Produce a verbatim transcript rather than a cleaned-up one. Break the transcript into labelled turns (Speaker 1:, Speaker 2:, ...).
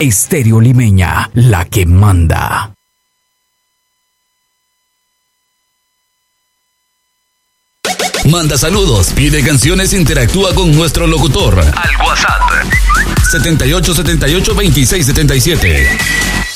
Speaker 1: Estéreo Limeña, la que manda. Manda saludos, pide canciones, interactúa con nuestro locutor. Al WhatsApp setenta y ocho setenta y ocho veintiséis setenta y siete.